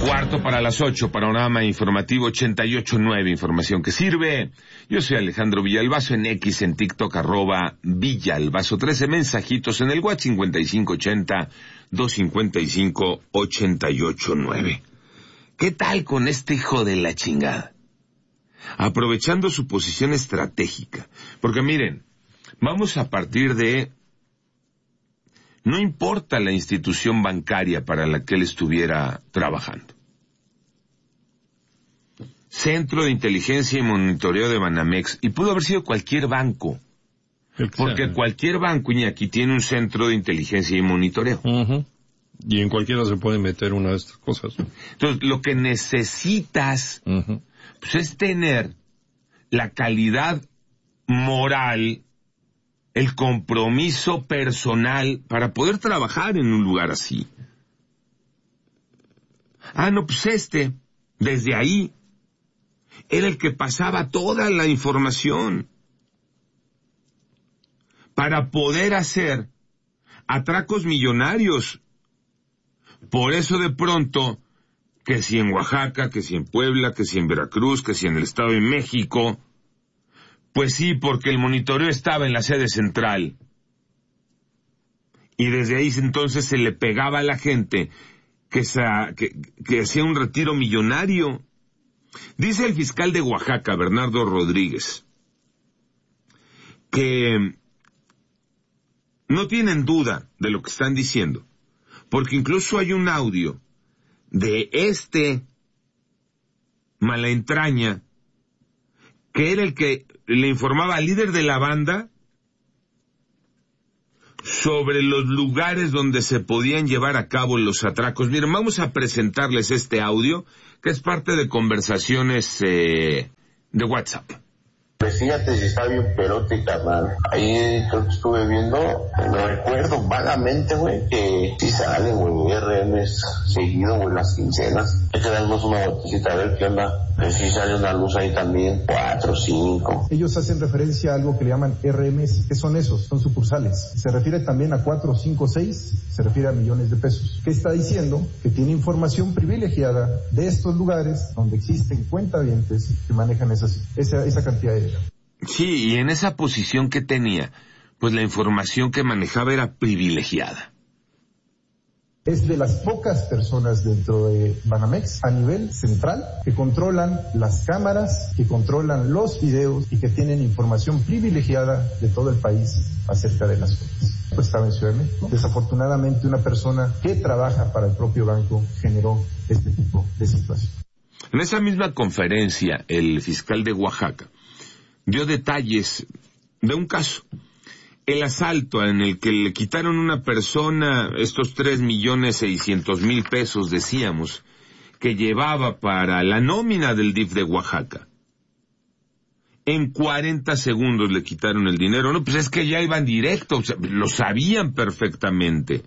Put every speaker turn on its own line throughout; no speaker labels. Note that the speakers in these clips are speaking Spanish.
Cuarto para las 8, panorama informativo 88.9, información que sirve. Yo soy Alejandro Villalbazo, en X, en TikTok, @Villalbazo 13, mensajitos en el WhatsApp 5580-255-889. ¿Qué tal con este hijo de la chingada? Aprovechando su posición estratégica. Porque miren, vamos a partir de... No importa la institución bancaria para la que él estuviera trabajando. Centro de Inteligencia y Monitoreo de Banamex, y pudo haber sido cualquier banco. Porque cualquier banco, Iñaki, tiene un centro de inteligencia y monitoreo.
Uh-huh. Y en cualquiera se puede meter una de estas cosas.
Entonces, lo que necesitas, pues, es tener la calidad moral, el compromiso personal para poder trabajar en un lugar así. No, pues desde ahí, era el que pasaba toda la información para poder hacer atracos millonarios. Por eso de pronto, que si en Oaxaca, que si en Puebla, que si en Veracruz, que si en el Estado de México, pues sí, porque el monitoreo estaba en la sede central. Y desde ahí entonces se le pegaba a la gente que hacía un retiro millonario. Dice el fiscal de Oaxaca, Bernardo Rodríguez, que no tienen duda de lo que están diciendo, porque incluso hay un audio de mala entraña, que era el que le informaba al líder de la banda sobre los lugares donde se podían llevar a cabo los atracos. Miren, vamos a presentarles este audio, que es parte de conversaciones de WhatsApp.
Pues fíjate si está bien perote, carnal. Ahí creo que estuve viendo, me recuerdo vagamente, güey, que sí salen, güey, RMs seguido, güey, las quincenas. Hay que darnos una vueltecita a ver qué onda. Pues sí sale una luz ahí también, 4, 5.
Ellos hacen referencia a algo que le llaman RMs. ¿Qué son esos? Son sucursales. Se refiere también a 4, 5, 6, se refiere a millones de pesos. ¿Qué está diciendo? Que tiene información privilegiada de estos lugares donde existen cuentavientes que manejan esa cantidad de dinero.
Sí, y en esa posición que tenía, pues la información que manejaba era privilegiada.
Es de las pocas personas dentro de Banamex a nivel central que controlan las cámaras, que controlan los videos y que tienen información privilegiada de todo el país acerca de las cosas. Pues estaba en Ciudad de México. Desafortunadamente, una persona que trabaja para el propio banco generó este tipo de situación.
En esa misma conferencia, el fiscal de Oaxaca dio detalles de un caso. El asalto en el que le quitaron a una persona estos 3.600.000 pesos, decíamos, que llevaba para la nómina del DIF de Oaxaca. En 40 segundos le quitaron el dinero. No, pues es que ya iban directo, o sea, lo sabían perfectamente.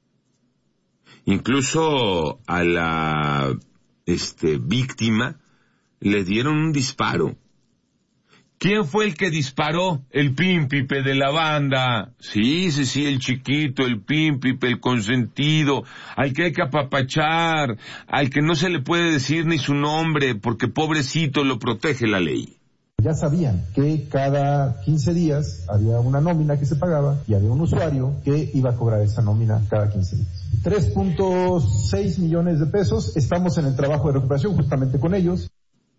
Incluso a la víctima le dieron un disparo. ¿Quién fue el que disparó? El pímpipe de la banda. Sí, el chiquito, el pímpipe, el consentido, al que hay que apapachar, al que no se le puede decir ni su nombre, porque pobrecito lo protege la ley.
Ya sabían que cada 15 días había una nómina que se pagaba y había un usuario que iba a cobrar esa nómina cada 15 días. 3.6 millones de pesos, estamos en el trabajo de recuperación justamente con ellos.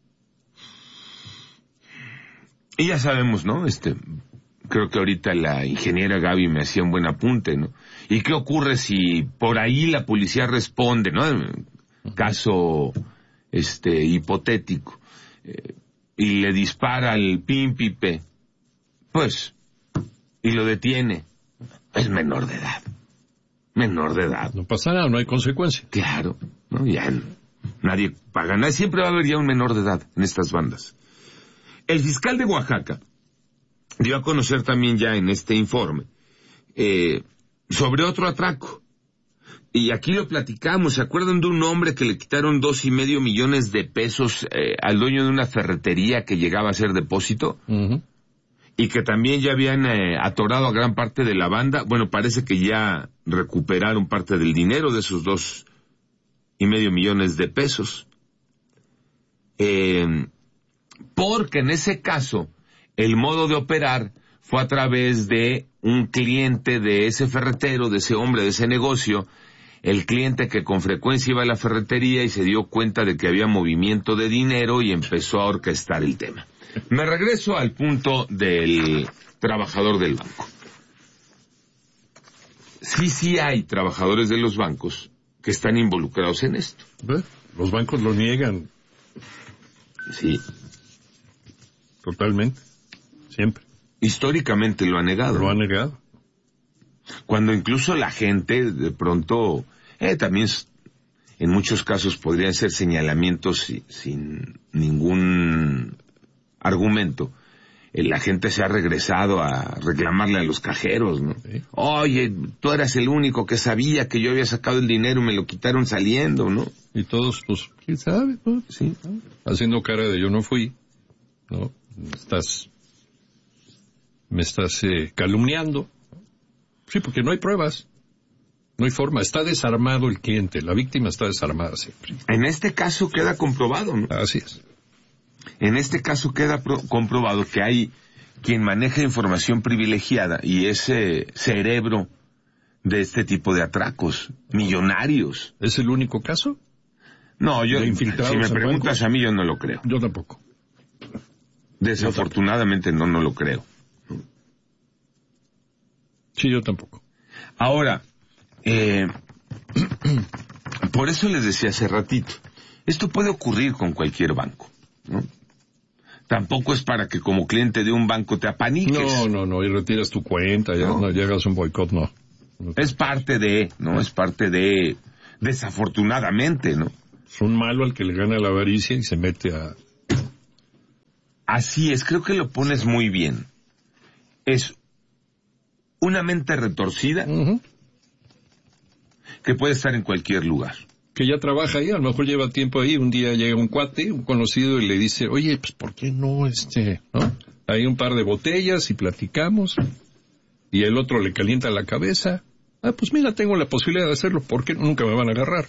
Y ya sabemos, ¿no? Creo que ahorita la ingeniera Gaby me hacía un buen apunte, ¿no? ¿Y qué ocurre si por ahí la policía responde, ¿no? Caso, hipotético, y le dispara al pímpipe, pues, y lo detiene. Es menor de edad.
No pasa nada, no hay consecuencia.
Claro, ¿no? Ya nadie paga nada. Siempre va a haber ya un menor de edad en estas bandas. El fiscal de Oaxaca dio a conocer también ya en este informe sobre otro atraco. Y aquí lo platicamos. ¿Se acuerdan de un hombre que le quitaron 2.5 millones de pesos al dueño de una ferretería que llegaba a ser depósito? Uh-huh. Y que también ya habían atorado a gran parte de la banda. Bueno, parece que ya recuperaron parte del dinero de esos dos millones de pesos. Porque en ese caso, el modo de operar fue a través de un cliente de ese ferretero, de ese hombre, de ese negocio, el cliente que con frecuencia iba a la ferretería y se dio cuenta de que había movimiento de dinero y empezó a orquestar el tema. Me regreso al punto del trabajador del banco. Sí hay trabajadores de los bancos que están involucrados en esto.
Los bancos lo niegan.
Sí.
Totalmente. Siempre.
Históricamente lo ha negado.
Lo ha negado.
Cuando incluso la gente de pronto, también en muchos casos podrían ser señalamientos sin ningún argumento. La gente se ha regresado a reclamarle a los cajeros, ¿no? ¿Sí? Oye, tú eras el único que sabía que yo había sacado el dinero y me lo quitaron saliendo, ¿no?
Y todos, pues, ¿quién sabe? Pues,
sí.
Haciendo cara de yo no fui, ¿no? Me estás calumniando. Sí, porque no hay pruebas. No hay forma. Está desarmado el cliente. La víctima está desarmada siempre.
En este caso queda comprobado, ¿no?
Así es.
En este caso queda comprobado que hay quien maneja información privilegiada y ese cerebro de este tipo de atracos millonarios.
¿Es el único caso?
No, si me preguntas a mí, yo no lo creo.
Yo tampoco.
Desafortunadamente no lo creo.
Sí, yo tampoco.
Ahora, por eso les decía hace ratito, esto puede ocurrir con cualquier banco, ¿no? Tampoco es para que como cliente de un banco te apaniques.
No, y retiras tu cuenta, ya hagas un boicot, no.
Es parte de, ¿no? Es parte de, desafortunadamente, ¿no?
Es un malo al que le gana la avaricia y se mete a...
Así es, creo que lo pones muy bien. Es una mente retorcida que puede estar en cualquier lugar.
Que ya trabaja ahí, a lo mejor lleva tiempo ahí, un día llega un cuate, un conocido, y le dice, oye, pues, ¿por qué no, ¿no? Hay un par de botellas y platicamos, y el otro le calienta la cabeza. Pues mira, tengo la posibilidad de hacerlo, ¿por qué nunca me van a agarrar?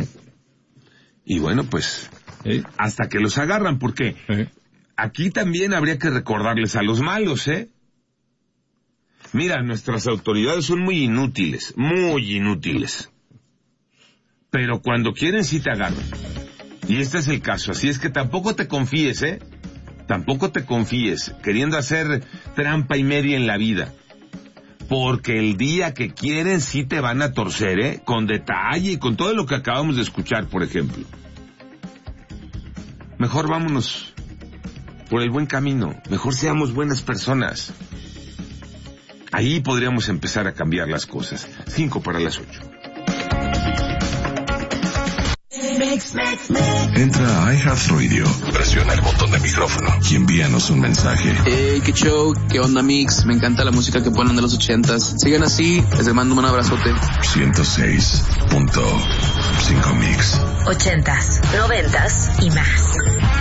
Y bueno, pues, hasta que los agarran, porque aquí también habría que recordarles a los malos, Mira, nuestras autoridades son muy inútiles. Pero cuando quieren sí te agarran. Y este es el caso. Así es que tampoco te confíes, Tampoco te confíes, queriendo hacer trampa y media en la vida. Porque el día que quieren sí te van a torcer, con detalle y con todo lo que acabamos de escuchar, por ejemplo. Mejor vámonos por el buen camino. Mejor seamos buenas personas. Ahí podríamos empezar a cambiar las cosas. 5:08.
Entra a iHeartRadio, presiona el botón de micrófono y envíanos un mensaje.
Hey, qué show, qué onda, Mix, me encanta la música que ponen de los 80s. Sigan así, les mando un abrazote.
106.5 Mix.
80s, 90s y más.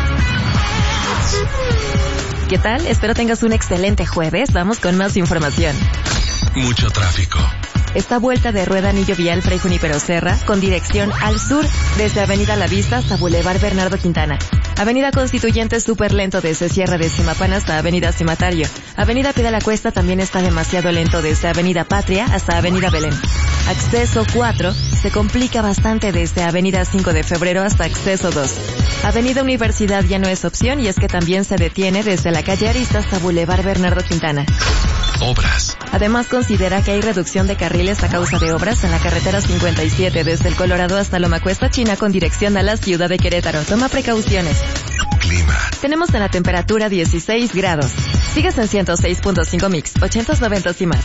¿Qué tal? Espero tengas un excelente jueves. Vamos con más información.
Mucho tráfico.
Esta vuelta de rueda anillo vial Fray Junípero Serra con dirección al sur desde Avenida La Vista hasta Boulevard Bernardo Quintana. Avenida Constituyente súper lento desde Sierra de Zimapán hasta Avenida Cimatario. Avenida Pie de la Cuesta también está demasiado lento desde Avenida Patria hasta Avenida Belén. Acceso 4 se complica bastante desde Avenida 5 de Febrero hasta Acceso 2. Avenida Universidad ya no es opción y es que también se detiene desde la calle Arista hasta Boulevard Bernardo Quintana.
Obras.
Además considera que hay reducción de carriles a causa de obras en la carretera 57 desde el Colorado hasta Loma Cuesta China con dirección a la ciudad de Querétaro. Toma precauciones.
Clima.
Tenemos en la temperatura 16 grados. Sigues en 106.5 Mix, 80s, 90s y más.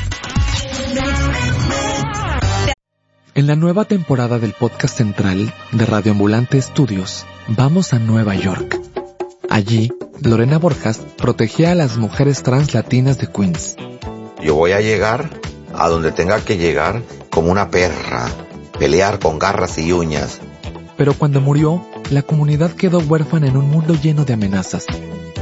En la nueva temporada del podcast central de Radio Ambulante Estudios, vamos a Nueva York. Allí, Lorena Borjas protegía a las mujeres trans latinas de Queens.
Yo voy a llegar a donde tenga que llegar como una perra, pelear con garras y uñas.
Pero cuando murió, la comunidad quedó huérfana en un mundo lleno de amenazas.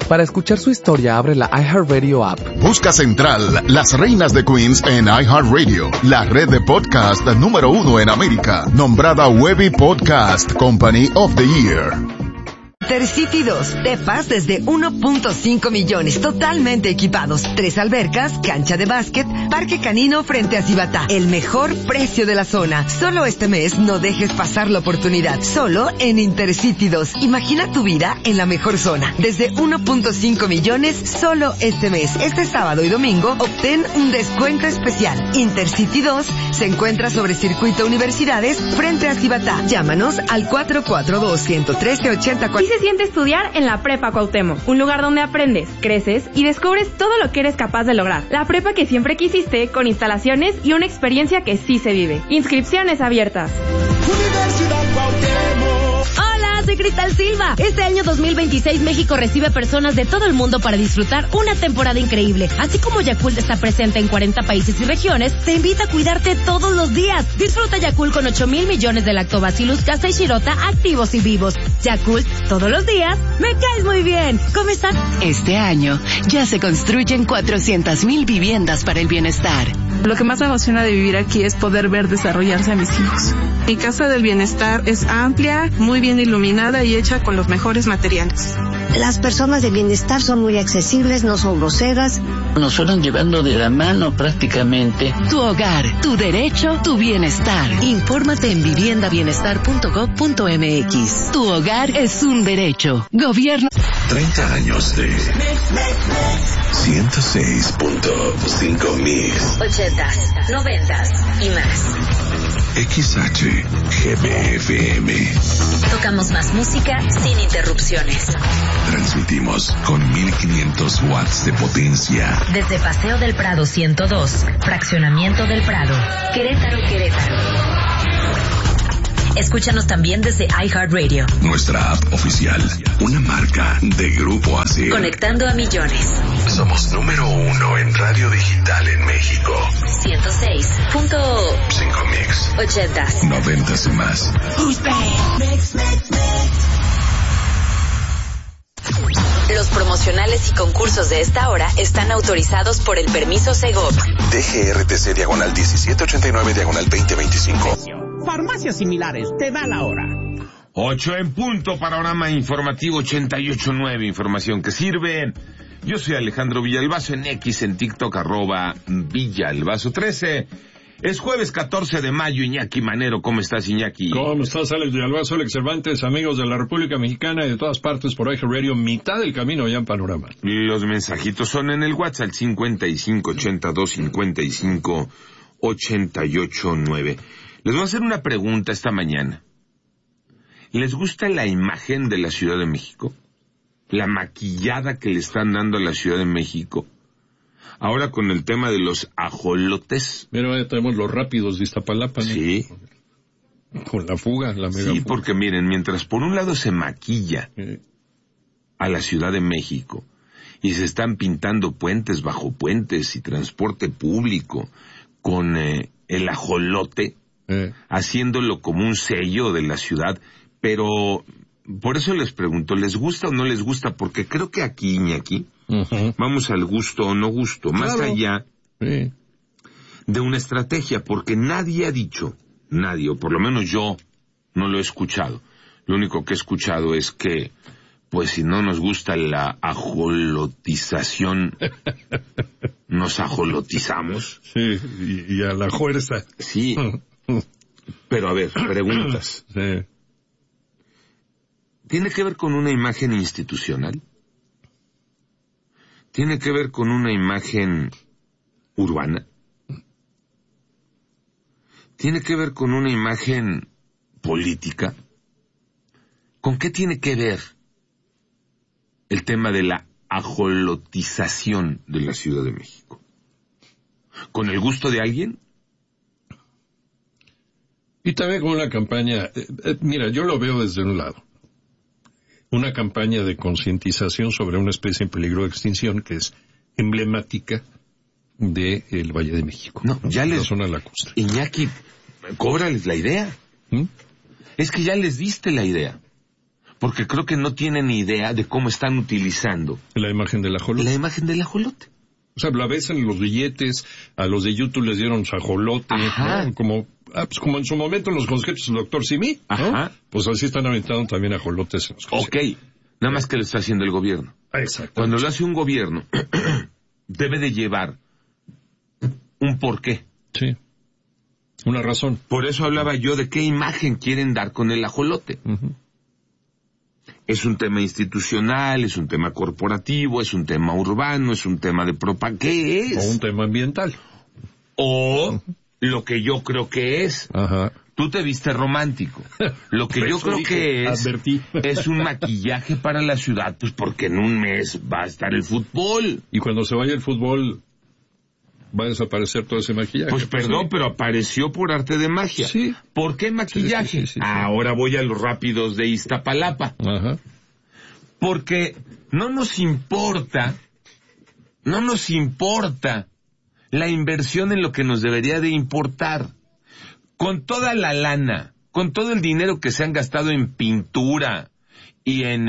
Para escuchar su historia, abre la iHeartRadio app.
Busca Central, las reinas de Queens en iHeartRadio, la red de podcast número 1 en América, nombrada Webby Podcast Company of the Year.
Intercity 2, depas desde 1.5 millones, totalmente equipados. 3 albercas, cancha de básquet, parque canino frente a Cibatá. El mejor precio de la zona. Solo este mes no dejes pasar la oportunidad. Solo en Intercity 2. Imagina tu vida en la mejor zona. Desde 1.5 millones, solo este mes. Este sábado y domingo, obtén un descuento especial. Intercity 2 se encuentra sobre Circuito Universidades frente a Cibatá. Llámanos al 442-113-84.
Se siente estudiar en la Prepa Cuauhtémoc, un lugar donde aprendes, creces y descubres todo lo que eres capaz de lograr. La prepa que siempre quisiste, con instalaciones y una experiencia que sí se vive. Inscripciones abiertas.
Universidad Cuauhtémoc. Hola, soy Cristal Silva. Este año 2026 México recibe personas de todo el mundo para disfrutar una temporada increíble. Así como Yakult está presente en 40 países y regiones, te invita a cuidarte todos los días. Disfruta Yakult con 8,000 millones de Lactobacillus Casa y Shirota activos y vivos. Yakult, todos los días, me caes muy bien. ¿Cómo están?
Este año ya se construyen 400,000 viviendas para el bienestar.
Lo que más me emociona de vivir aquí es poder ver desarrollarse a mis hijos. Mi casa del bienestar es amplia, muy bien iluminada y hecha con los mejores materiales.
Las personas de bienestar son muy accesibles, no son groseras.
Nos fueron llevando de la mano prácticamente.
Tu hogar, tu derecho, tu bienestar. Infórmate en viviendaBienestar.gov.mx. Tu hogar es un derecho. Gobierno.
30 años de 106.5 Mix.
80s, 90s y más.
XHGBFM.
Tocamos más música sin interrupciones.
Transmitimos con 1500 watts de potencia.
Desde Paseo del Prado 102, Fraccionamiento del Prado, Querétaro. Escúchanos también desde iHeartRadio.
Nuestra app oficial, una marca de Grupo ASIR.
Conectando a millones.
Somos número 1 en radio digital en México.
106.5
Mix.
80s,
90s y más.
Los promocionales y concursos de esta hora están autorizados por el permiso Segov.
DGRTC diagonal 1789 diagonal 2025.
Farmacias similares, te da la hora.
8 en punto, panorama informativo 88.9, información que sirve. Yo soy Alejandro Villalbazo en X, en TikTok, @Villalbazo13. Es jueves 14 de mayo, Iñaki Manero. ¿Cómo estás, Iñaki?
¿Cómo estás, Alex Villalbazo, Alex Cervantes, amigos de la República Mexicana y de todas partes por iHeartRadio, mitad del camino ya en Panorama?
Los mensajitos son en el WhatsApp 5582558889. Les voy a hacer una pregunta esta mañana. ¿Les gusta la imagen de la Ciudad de México? La maquillada que le están dando a la Ciudad de México. Ahora con el tema de los ajolotes.
Mira, ya tenemos los rápidos de Iztapalapa, ¿no?
Sí.
Con la fuga, la mega
Sí,
fuga.
porque miren, mientras por un lado se maquilla a la Ciudad de México y se están pintando puentes bajo puentes y transporte público con el ajolote, haciéndolo como un sello de la ciudad, pero por eso les pregunto, ¿les gusta o no les gusta? Porque creo que aquí, Iñaki, vamos al gusto o no gusto, más allá de una estrategia, porque nadie ha dicho, nadie, o por lo menos yo no lo he escuchado. Lo único que he escuchado es que, pues si no nos gusta la ajolotización, nos ajolotizamos.
Sí, y a la fuerza.
Sí. Pero a ver, preguntas.
Sí.
¿Tiene que ver con una imagen institucional? ¿Tiene que ver con una imagen urbana? ¿Tiene que ver con una imagen política? ¿Con qué tiene que ver el tema de la ajolotización de la Ciudad de México? ¿Con el gusto de alguien?
Y también con una campaña, mira, yo lo veo desde un lado. Una campaña de concientización sobre una especie en peligro de extinción que es emblemática del Valle de México.
No, ya
la
les...
zona de la costa.
Iñaki, cóbrales la idea. Es que ya les diste la idea. porque creo que no tienen idea de cómo están utilizando
la imagen del ajolote.
La imagen del ajolote.
O sea, la ves en los billetes, a los de YouTube les dieron su ajolote, ¿no? Como en su momento en los conciertos del Dr. Simi, ¿no? Pues así están aventando también ajolotes en los conciertos.
Ok, nada más que lo está haciendo el gobierno.
Exacto.
Cuando lo hace un gobierno, debe de llevar un porqué.
Sí. Una razón.
Por eso hablaba yo de qué imagen quieren dar con el ajolote. Es un tema institucional, es un tema corporativo, es un tema urbano, es un tema de propaganda. ¿Qué es?
O un tema ambiental.
O lo que yo creo que es.
Ajá.
Tú te viste romántico. Lo que yo creo que es un maquillaje para la ciudad, pues porque en un mes va a estar el fútbol.
Y cuando se vaya el fútbol, va a desaparecer todo ese maquillaje.
Pues perdón, pero apareció por arte de magia.
Sí.
¿Por qué maquillaje?
Sí.
Ahora voy a los rápidos de Iztapalapa.
Ajá.
Porque no nos importa la inversión en lo que nos debería de importar. Con toda la lana, con todo el dinero que se han gastado en pintura y en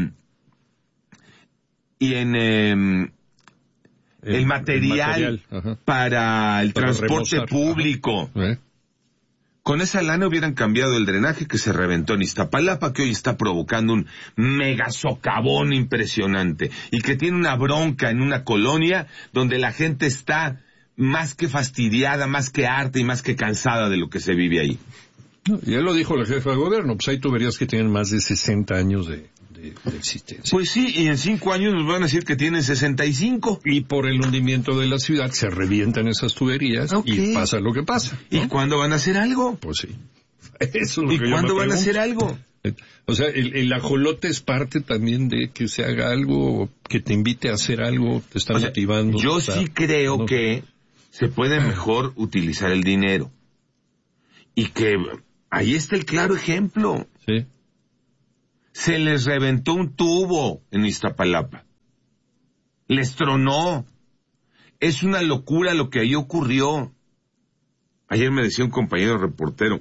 el material para el transporte público. Con esa lana hubieran cambiado el drenaje que se reventó en Iztapalapa, que hoy está provocando un mega socavón impresionante y que tiene una bronca en una colonia donde la gente está más que fastidiada, más que harta y más que cansada de lo que se vive ahí.
Ya lo dijo la jefa de gobierno, pues hay tuberías que tienen más de 60 años de existencia.
Pues sí, y en 5 años nos van a decir que tienen 65.
Y por el hundimiento de la ciudad se revientan esas tuberías y pasa lo que pasa, ¿no?
¿Y cuándo van a hacer algo?
Pues sí. Eso es lo
¿Y
que
cuándo
yo me
van a hacer
pregunto.
algo?
O sea, el ajolote es parte también de que se haga algo, que te invite a hacer algo, te está motivando.
Yo sí creo que se puede mejor utilizar el dinero. Y que ahí está el claro ejemplo.
Sí.
Se les reventó un tubo en Iztapalapa. Les tronó. Es una locura lo que ahí ocurrió. Ayer me decía un compañero reportero,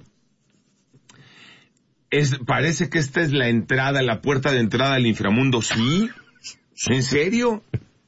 parece que esta es la entrada, la puerta de entrada al inframundo. ¿Sí? ¿En serio?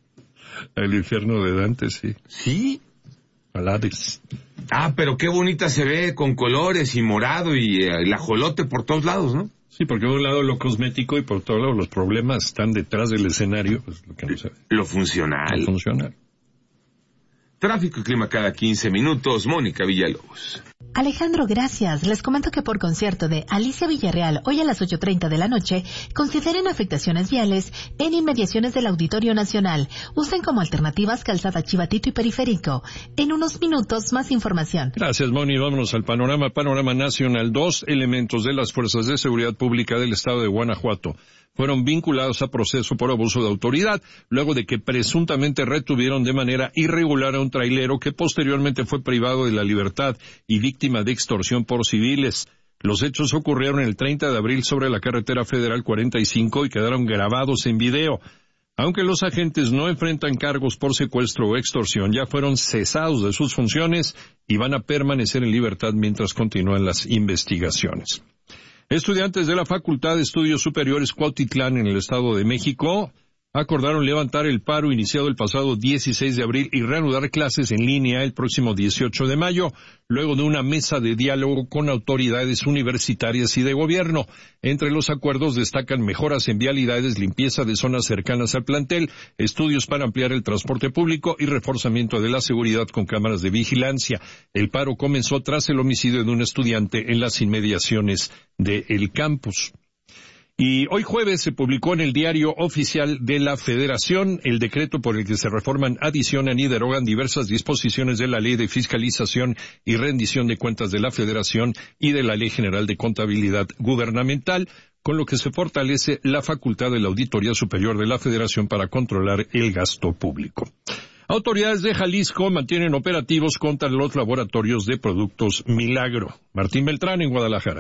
El infierno de Dante, sí.
¿Sí?
Al Hades.
Ah, pero qué bonita se ve, con colores y morado y el ajolote por todos lados, ¿no?
Sí, porque de un lado lo cosmético y por otro lado los problemas están detrás del escenario, pues lo que no se ve.
Lo funcional.
Lo funcional.
Tráfico y clima cada 15 minutos, Mónica Villalobos.
Alejandro, gracias. Les comento que por concierto de Alicia Villarreal, hoy a las 8:30 de la noche, consideren afectaciones viales en inmediaciones del Auditorio Nacional. Usen como alternativas Calzada Chivatito y Periférico. En unos minutos, más información.
Gracias, Moni. Vámonos al panorama. Panorama nacional. 2 elementos de las Fuerzas de Seguridad Pública del Estado de Guanajuato fueron vinculados a proceso por abuso de autoridad, luego de que presuntamente retuvieron de manera irregular a un trailero que posteriormente fue privado de la libertad y víctima de extorsión por civiles. Los hechos ocurrieron el 30 de abril sobre la carretera federal 45 y quedaron grabados en video. Aunque los agentes no enfrentan cargos por secuestro o extorsión, ya fueron cesados de sus funciones y van a permanecer en libertad mientras continúan las investigaciones. Estudiantes de la Facultad de Estudios Superiores Cuautitlán en el Estado de México acordaron levantar el paro iniciado el pasado 16 de abril y reanudar clases en línea el próximo 18 de mayo, luego de una mesa de diálogo con autoridades universitarias y de gobierno. Entre los acuerdos destacan mejoras en vialidades, limpieza de zonas cercanas al plantel, estudios para ampliar el transporte público y reforzamiento de la seguridad con cámaras de vigilancia. El paro comenzó tras el homicidio de un estudiante en las inmediaciones del campus. Y hoy jueves se publicó en el Diario Oficial de la Federación el decreto por el que se reforman, adicionan y derogan diversas disposiciones de la Ley de Fiscalización y Rendición de Cuentas de la Federación y de la Ley General de Contabilidad Gubernamental, con lo que se fortalece la facultad de la Auditoría Superior de la Federación para controlar el gasto público. Autoridades de Jalisco mantienen operativos contra los laboratorios de productos Milagro. Martín Beltrán en Guadalajara.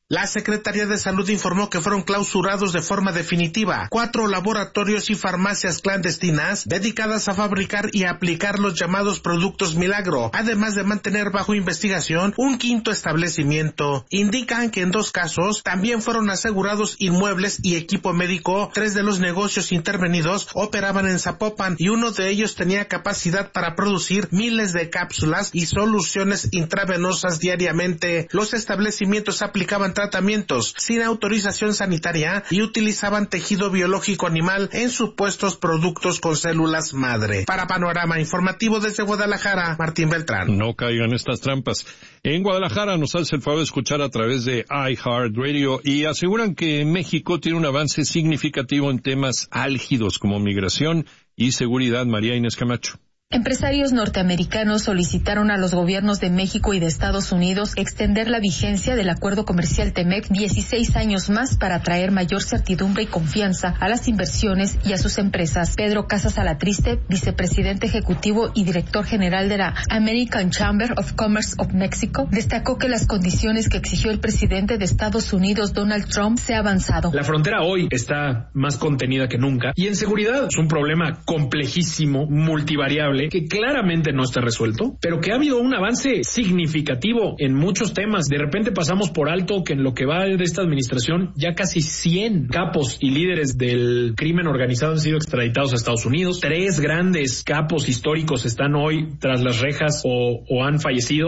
La Secretaría de Salud informó que fueron clausurados de forma definitiva 4 laboratorios y farmacias clandestinas dedicadas a fabricar y aplicar los llamados productos milagro, además de mantener bajo investigación un 5º establecimiento. Indican que en 2 casos también fueron asegurados inmuebles y equipo médico. 3 de los negocios intervenidos operaban en Zapopan y uno de ellos tenía capacidad para producir miles de cápsulas y soluciones intravenosas diariamente. Los establecimientos aplicaban tratamientos sin autorización sanitaria y utilizaban tejido biológico animal en supuestos productos con células madre. Para Panorama Informativo desde Guadalajara, Martín Beltrán.
No caigan estas trampas. En Guadalajara nos hace el favor de escuchar a través de iHeartRadio y aseguran que México tiene un avance significativo en temas álgidos como migración y seguridad. María Inés Camacho.
Empresarios norteamericanos solicitaron a los gobiernos de México y de Estados Unidos extender la vigencia del acuerdo comercial TEMEC 16 años más para traer mayor certidumbre y confianza a las inversiones y a sus empresas. Pedro Casas Alatriste, vicepresidente ejecutivo y director general de la American Chamber of Commerce of Mexico, destacó que las condiciones que exigió el presidente de Estados Unidos, Donald Trump, se ha avanzado.
La frontera hoy está más contenida que nunca y en seguridad es un problema complejísimo, multivariable, que claramente no está resuelto, pero que ha habido un avance significativo en muchos temas. De repente pasamos por alto que en lo que va de esta administración ya casi 100 capos y líderes del crimen organizado han sido extraditados a Estados Unidos. 3 grandes capos históricos están hoy tras las rejas o han fallecido.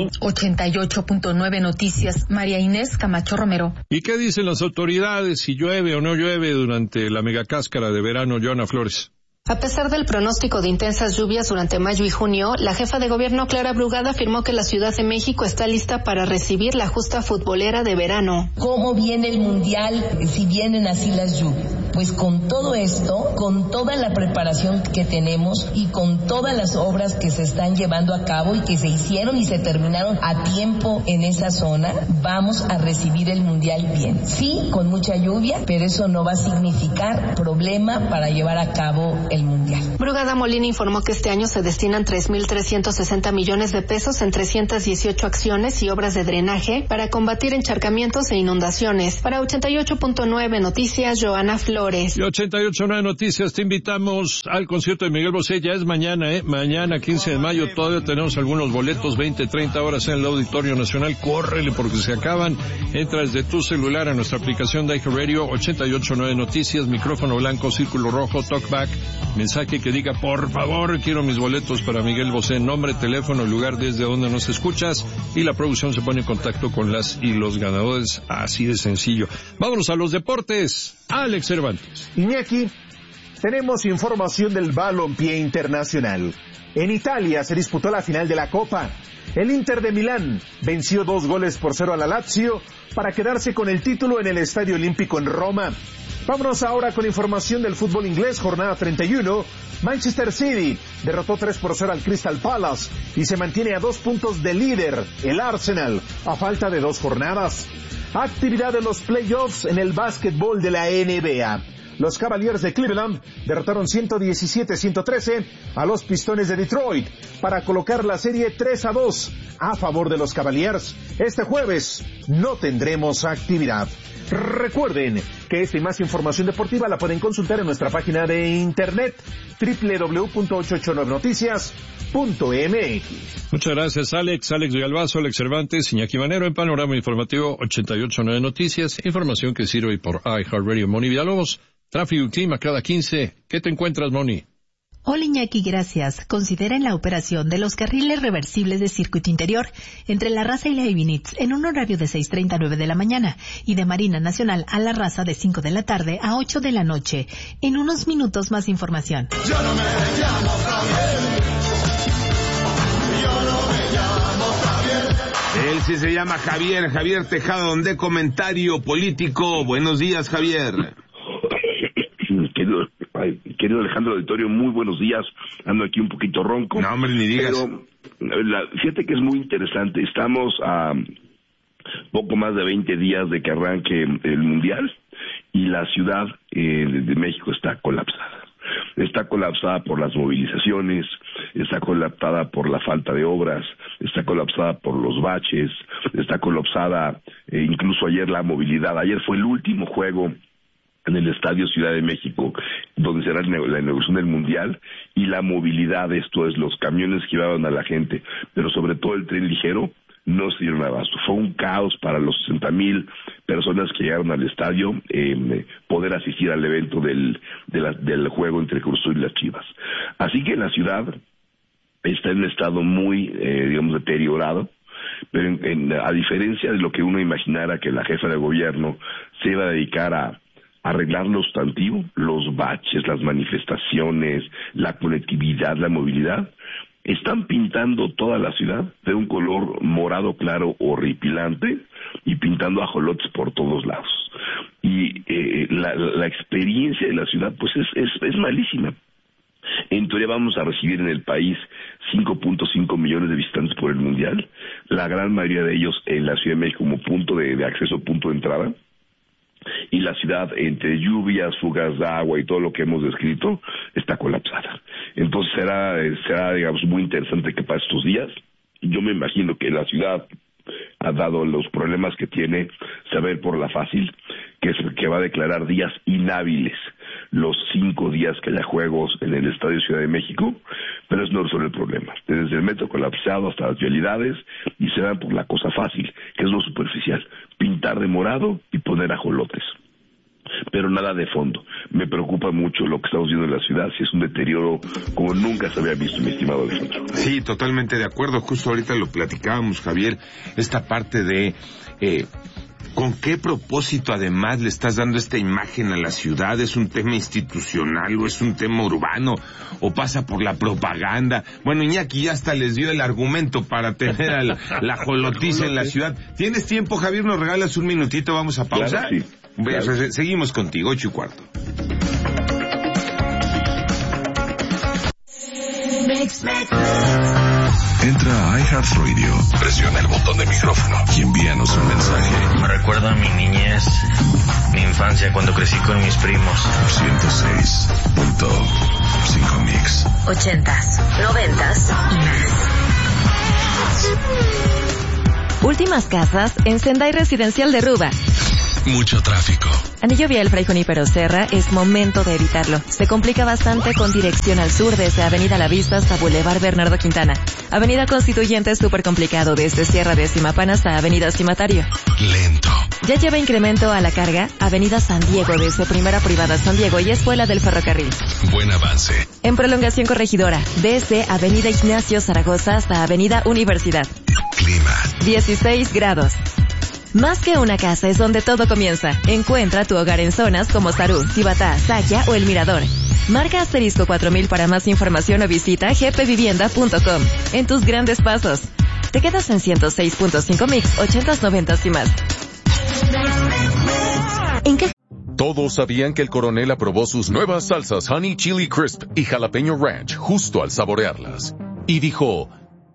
88.9 Noticias, María Inés Camacho Romero.
¿Y qué dicen las autoridades si llueve o no llueve durante la megacáscara de verano, Joana Flores?
A pesar del pronóstico de intensas lluvias durante mayo y junio, la jefa de gobierno Clara Brugada afirmó que la Ciudad de México está lista para recibir la justa futbolera de verano.
¿Cómo viene el Mundial si vienen así las lluvias? Pues con todo esto, con toda la preparación que tenemos y con todas las obras que se están llevando a cabo y que se hicieron y se terminaron a tiempo en esa zona, vamos a recibir el Mundial bien. Sí, con mucha lluvia, pero eso no va a significar problema para llevar a cabo el Mundial.
Brugada Molina informó que este año se destinan 3.360 millones de pesos en 318 acciones y obras de drenaje para combatir encharcamientos e inundaciones. Para 88.9 Noticias, Joana Flores.
Y 88.9 Noticias, te invitamos al concierto de Miguel Bosé. Ya es mañana, mañana 15 de mayo. Todavía tenemos algunos boletos, 20, 30 horas en el Auditorio Nacional. Córrele porque se acaban. Entra desde tu celular a nuestra aplicación de iHeartRadio. 88.9 Noticias, micrófono blanco, círculo rojo, talkback. Mensaje que diga, por favor, quiero mis boletos para Miguel Bosé. Nombre, teléfono, lugar desde donde nos escuchas. Y la producción se pone en contacto con las y los ganadores. Así de sencillo. Vámonos a los deportes. Alex Cervantes.
Iñaki, tenemos información del balompié internacional. En Italia se disputó la final de la Copa. El Inter de Milán venció 2-0 a la Lazio para quedarse con el título en el Estadio Olímpico en Roma. Vámonos ahora con información del fútbol inglés, jornada 31. Manchester City derrotó 3-0 al Crystal Palace y se mantiene a 2 puntos de líder, el Arsenal, a falta de 2 jornadas. Actividad de los playoffs en el básquetbol de la NBA. Los Cavaliers de Cleveland derrotaron 117-113 a los Pistones de Detroit para colocar la serie 3-2 a favor de los Cavaliers. Este jueves no tendremos actividad. Recuerden que esta y más información deportiva la pueden consultar en nuestra página de internet www.889noticias.mx.
Muchas gracias, Alex Galvazo, Alex Cervantes, Iñaki Manero en Panorama Informativo 88.9 Noticias, información que sirve por iHeartRadio. Moni Villalobos, tráfico y clima cada 15. ¿Qué te encuentras, Moni?
Hola Iñaki, gracias. Consideren la operación de los carriles reversibles de circuito interior entre La Raza y la Ibinitz en un horario de 6:30 a 9 de la mañana y de Marina Nacional a La Raza de 5 de la tarde a 8 de la noche. En unos minutos más información.
Yo no me llamo Javier. Yo no me llamo Javier.
Él sí se llama Javier Tejada, donde comentario político. Buenos días, Javier.
Querido Alejandro Auditorio, muy buenos días. Ando aquí un poquito ronco.
No, hombre, ni digas.
Pero fíjate que es muy interesante. Estamos a poco más de 20 días de que arranque el Mundial y la Ciudad de México está colapsada. Está colapsada por las movilizaciones, está colapsada por la falta de obras, está colapsada por los baches, está colapsada incluso ayer la movilidad. Ayer fue el último juego en el Estadio Ciudad de México, donde será la inauguración del Mundial, y la movilidad, esto es, los camiones que llevaban a la gente, pero sobre todo el tren ligero, no se dieron abasto. Fue un caos para los 60,000 personas que llegaron al estadio poder asistir al evento del juego entre Cruz Azul y las Chivas. Así que la ciudad está en un estado muy, deteriorado, pero a diferencia de lo que uno imaginara, que la jefa de gobierno se iba a dedicar a arreglar lo sustantivo, los baches, las manifestaciones, la conectividad, la movilidad, están pintando toda la ciudad de un color morado claro horripilante y pintando ajolotes por todos lados. Y la experiencia de la ciudad pues es malísima. En teoría vamos a recibir en el país 5.5 millones de visitantes por el Mundial, la gran mayoría de ellos en la Ciudad de México como punto de acceso, punto de entrada. Y la ciudad, entre lluvias, fugas de agua y todo lo que hemos descrito, está colapsada. Entonces será digamos, muy interesante que pase estos días. Yo me imagino que la ciudad, ha dado los problemas que tiene, saber por la fácil, que va a declarar días inhábiles los 5 días que haya juegos en el Estadio Ciudad de México, pero eso no resuelve el problema. Desde el metro colapsado hasta las vialidades, y se van por la cosa fácil, que es lo superficial, pintar de morado y poner ajolotes. Pero nada de fondo. Me preocupa mucho lo que estamos viendo en la ciudad, si es un deterioro como nunca se había visto, mi estimado Alejandro.
Sí, totalmente de acuerdo. Justo ahorita lo platicábamos, Javier, esta parte de ¿con qué propósito además le estás dando esta imagen a la ciudad? ¿Es un tema institucional o es un tema urbano o pasa por la propaganda? Bueno, Iñaki ya hasta les dio el argumento para tener a la ajolotiza en la ciudad. ¿Tienes tiempo, Javier? ¿Nos regalas un minutito? Vamos a pausar.
Claro, sí. Claro.
Seguimos contigo, 8:15.
Entra a iHeartRadio, presiona el botón de micrófono y envíanos un mensaje.
Me recuerda a mi niñez, mi infancia cuando crecí con mis primos.
106.5 Mix.
80s, 90s y más. Últimas casas en Sendai Residencial de Ruba.
Mucho tráfico.
Anillo vial Fray Junípero Serra, es momento de evitarlo. Se complica bastante con dirección al sur desde Avenida La Vista hasta Boulevard Bernardo Quintana. Avenida Constituyente es súper complicado desde Sierra de Simapán hasta Avenida Cimatario.
Lento.
Ya lleva incremento a la carga Avenida San Diego desde Primera Privada San Diego y Escuela del Ferrocarril.
Buen avance.
En prolongación corregidora, desde Avenida Ignacio Zaragoza hasta Avenida Universidad.
Clima.
16 grados. Más que una casa es donde todo comienza. Encuentra tu hogar en zonas como Sarú, Cibatá, Saquia o El Mirador. Marca asterisco 4000 para más información o visita gpvivienda.com. En tus grandes pasos. Te quedas en 106.5 Mix, 80s, 90s y más. ¿En qué?
Todos sabían que el coronel aprobó sus nuevas salsas Honey Chili Crisp y Jalapeño Ranch justo al saborearlas. Y dijo...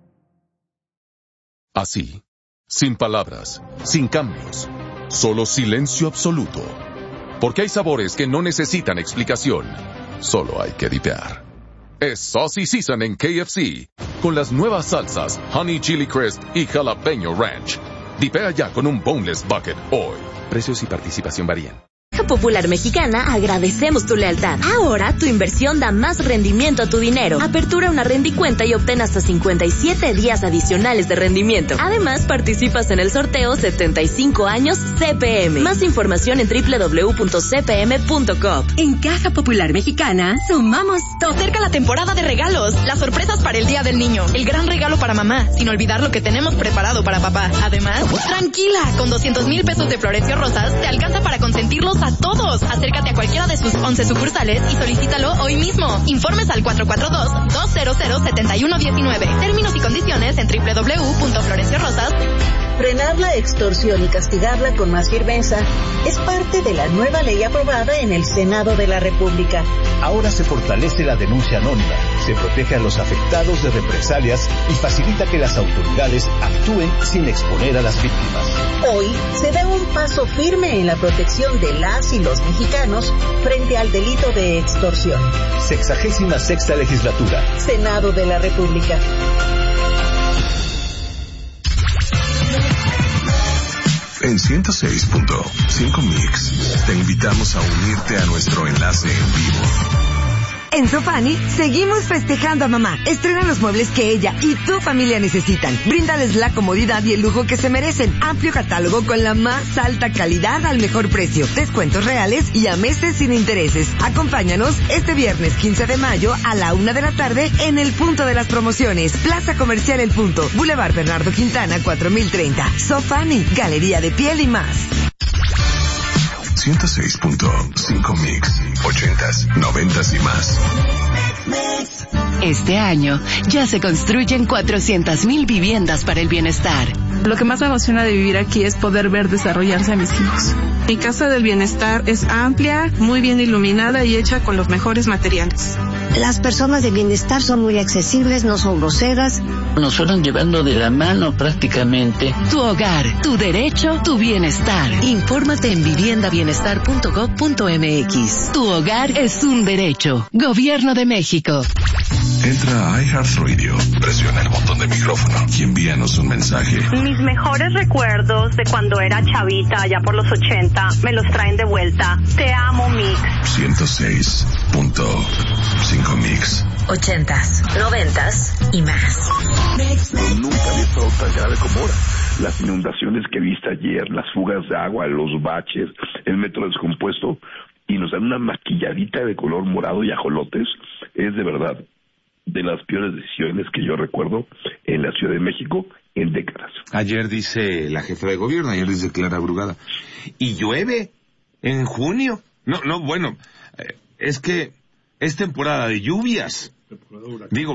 así. Sin palabras, sin cambios, solo silencio absoluto. Porque hay sabores que no necesitan explicación, solo hay que dipear. Es Saucy Season en KFC, con las nuevas salsas Honey Chili Crisp y Jalapeño Ranch. Dipea ya con un Boneless Bucket hoy. Precios y participación varían.
Caja Popular Mexicana agradecemos tu lealtad. Ahora tu inversión da más rendimiento a tu dinero. Apertura una rendicuenta y obtén hasta 57 días adicionales de rendimiento. Además, participas en el sorteo 75 años CPM. Más información en www.cpm.com.
En Caja Popular Mexicana sumamos todo.
Acerca la temporada de regalos, las sorpresas para el Día del Niño, el gran regalo para mamá, sin olvidar lo que tenemos preparado para papá. Además, tranquila, con 200,000 pesos de Florencio Rosas te alcanza para consentirlos a todos. Acércate a cualquiera de sus 11 sucursales y solicítalo hoy mismo. Informes al 442-200-7119. Términos y condiciones en www.florenciorosas.
Frenar la extorsión y castigarla con más firmeza es parte de la nueva ley aprobada en el Senado de la República.
Ahora se fortalece la denuncia anónima, se protege a los afectados de represalias y facilita que las autoridades actúen sin exponer a las víctimas.
Hoy se da un paso firme en la protección de las y los mexicanos frente al delito de extorsión.
66ª Legislatura.
Senado de la República.
En 106.5 Mix te invitamos a unirte a nuestro enlace en vivo.
En Sofani, seguimos festejando a mamá. Estrena los muebles que ella y tu familia necesitan. Bríndales la comodidad y el lujo que se merecen. Amplio catálogo con la más alta calidad al mejor precio. Descuentos reales y a meses sin intereses. Acompáñanos este viernes 15 de mayo a la 1 de la tarde en el punto de las promociones. Plaza Comercial El Punto. Boulevard Bernardo Quintana, 4030. Sofani, galería de piel y más.
106.5 Mix, 80s, 90s y más.
Este año ya se construyen 400,000 viviendas para el bienestar.
Lo que más me emociona de vivir aquí es poder ver desarrollarse a mis hijos. Mi casa del bienestar es amplia, muy bien iluminada y hecha con los mejores materiales.
Las personas de bienestar son muy accesibles, no son groseras.
Nos fueron llevando de la mano prácticamente.
Tu hogar, tu derecho, tu bienestar. Infórmate en viviendabienestar.gov.mx. Tu hogar es un derecho. Gobierno de México.
Entra a iHeartRadio, presiona el botón de micrófono y envíanos un mensaje.
Mis mejores recuerdos de cuando era chavita, allá por los 80, me los traen de vuelta. Te amo, Mix.
106.5 Mix.
80s, 90s y más.
Nunca había estado tan grave como ahora. Las inundaciones que viste ayer, las fugas de agua, los baches, el metro descompuesto, y nos dan una maquilladita de color morado y ajolotes, es de verdad de las peores decisiones que yo recuerdo en la Ciudad de México en décadas.
Ayer dice la jefa de gobierno, ayer dice Clara Brugada, y llueve en junio. Bueno, es que es temporada de lluvias. Digo,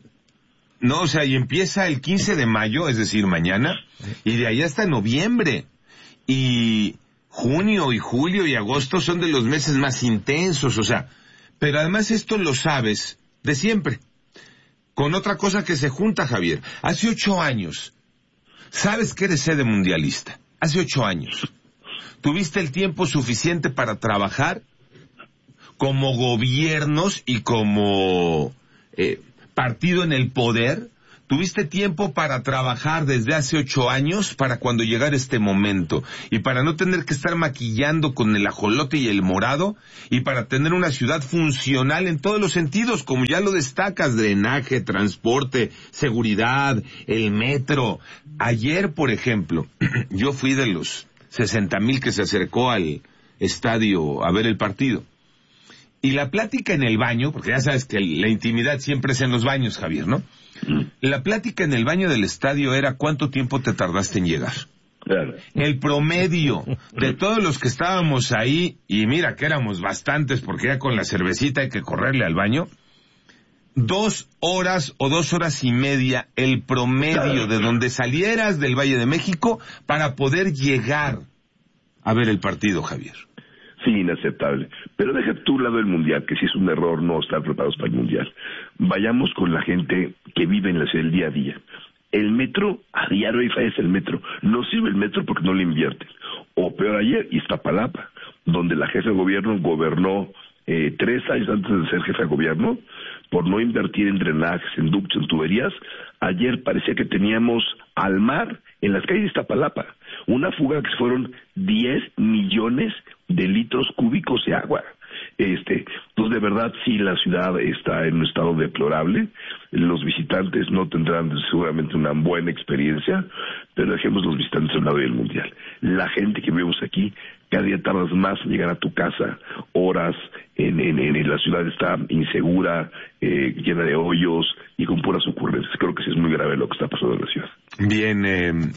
o sea, y empieza el 15 de mayo, es decir, mañana, y de ahí hasta noviembre. Y junio y julio y agosto son de los meses más intensos, o sea, pero además esto lo sabes de siempre. Con otra cosa que se junta, Javier. Hace 8 años, sabes que eres sede mundialista. Hace 8 años. ¿Tuviste el tiempo suficiente para trabajar como gobiernos y como partido en el poder? ¿Tuviste tiempo para trabajar desde hace 8 años para cuando llegara este momento? Y para no tener que estar maquillando con el ajolote y el morado, y para tener una ciudad funcional en todos los sentidos, como ya lo destacas, drenaje, transporte, seguridad, el metro. Ayer, por ejemplo, yo fui de los 60,000 que se acercó al estadio a ver el partido. Y la plática en el baño, porque ya sabes que la intimidad siempre es en los baños, Javier, ¿no? La plática en el baño del estadio era ¿cuánto tiempo te tardaste en llegar?
Claro.
El promedio de todos los que estábamos ahí, y mira que éramos bastantes porque ya con la cervecita hay que correrle al baño, 2 horas o 2 horas y media el promedio de donde salieras del Valle de México para poder llegar a ver el partido, Javier.
Sí, inaceptable. Pero deja tú lado el Mundial, que sí es un error no estar preparados para el Mundial. Vayamos con la gente que vive en la ciudad el día a día. El metro, a diario ahí fallece el metro. No sirve el metro porque no le invierten. O peor ayer, Iztapalapa, donde la jefa de gobierno gobernó 3 años antes de ser jefa de gobierno, por no invertir en drenajes, en ductos, en tuberías. Ayer parecía que teníamos al mar en las calles de Iztapalapa. Una fuga que fueron 10 millones de litros cúbicos de agua. Entonces, de verdad, sí, la ciudad está en un estado deplorable. Los visitantes no tendrán seguramente una buena experiencia, pero dejemos los visitantes al lado del Mundial. La gente que vemos aquí, cada día tardas más en llegar a tu casa, horas, en la ciudad está insegura, llena de hoyos y con puras ocurrencias. Creo que sí es muy grave lo que está pasando en la ciudad.
Bien,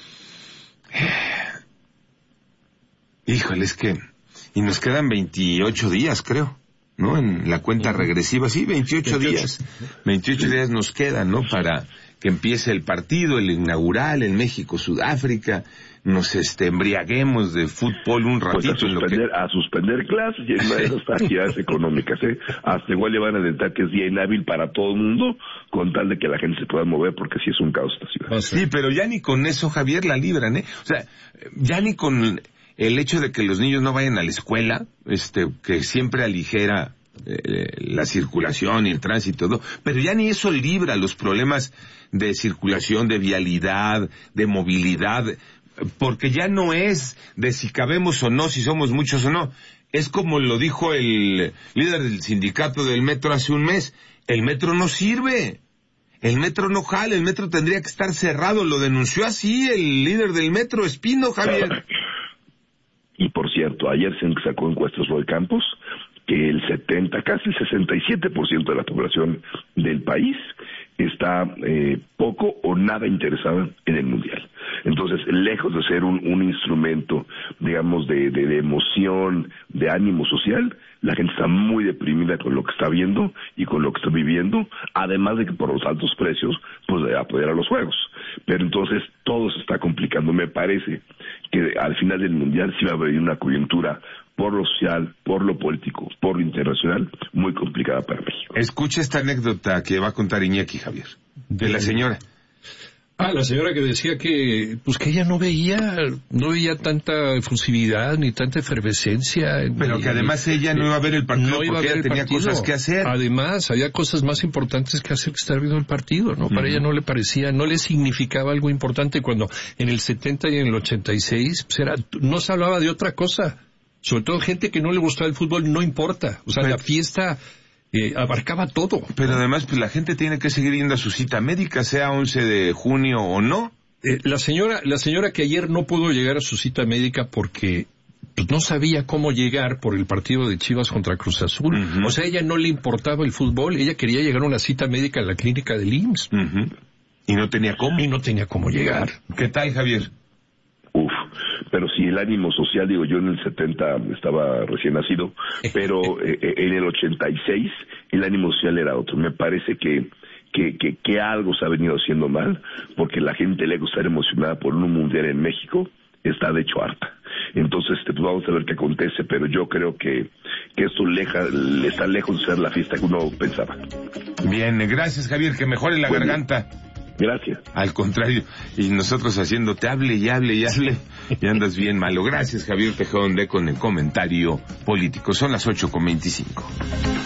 híjole, es que... Y nos quedan 28 días, creo, ¿no? En la cuenta regresiva, sí, 28 días. 28 días nos quedan, ¿no? Para que empiece el partido, el inaugural en México-Sudáfrica, nos embriaguemos de fútbol un ratito.
Pues a suspender clases y en esas actividades económicas, hasta igual le van a dentar que es día inhábil para todo el mundo, con tal de que la gente se pueda mover, porque sí es un caos esta ciudad.
Sí, pero ya ni con eso, Javier, la libran, O sea, ya ni con el hecho de que los niños no vayan a la escuela, que siempre aligera la circulación y el tránsito y todo, pero ya ni eso libra los problemas de circulación, de vialidad, de movilidad, porque ya no es de si cabemos o no, si somos muchos o no. Es como lo dijo el líder del sindicato del metro hace un mes, el metro no sirve, el metro no jala, el metro tendría que estar cerrado, lo denunció así el líder del metro, Espino, Javier.
Y por cierto, ayer se sacó encuestas Roy Campos que el 70, casi el 67% de la población del país está poco o nada interesada en el Mundial. Entonces, lejos de ser un instrumento, digamos, de emoción, de ánimo social, la gente está muy deprimida con lo que está viendo y con lo que está viviendo, además de que por los altos precios, pues de apoyar a los juegos. Pero entonces, todo se está complicando. Me parece que al final del Mundial sí va a haber una coyuntura por lo social, por lo político, por lo internacional, muy complicada para México.
Escucha esta anécdota que va a contar Iñaki, Javier, de la señora.
La señora que decía que ella no veía tanta efusividad ni tanta efervescencia.
Pero que además ella no iba a ver el partido porque ella tenía cosas que hacer.
Además, había cosas más importantes que hacer que estar viendo el partido, ¿no? Para ella no le significaba algo importante cuando en el 70 y en el 86 no se hablaba de otra cosa. Sobre todo gente que no le gustaba el fútbol, no importa. O sea, la fiesta abarcaba todo.
Pero además, pues la gente tiene que seguir yendo a su cita médica, sea 11 de junio o no.
La señora que ayer no pudo llegar a su cita médica porque no sabía cómo llegar por el partido de Chivas contra Cruz Azul. O sea, a ella no le importaba el fútbol, ella quería llegar a una cita médica en la clínica del IMSS.
Y no tenía cómo.
Y no tenía cómo llegar.
¿Qué tal, Javier?
Pero si el ánimo social, yo en el 70 estaba recién nacido, pero en el 86 el ánimo social era otro. Me parece que algo se ha venido haciendo mal, porque la gente le gusta estar emocionada por un mundial en México, está de hecho harta. Entonces, pues vamos a ver qué acontece, pero yo creo que esto está lejos de ser la fiesta que uno pensaba.
Bien, gracias, Javier, que mejore la garganta.
Gracias.
Al contrario, y nosotros haciéndote hable y andas bien malo. Gracias, Javier Tejón de con el comentario político. Son las 8:25.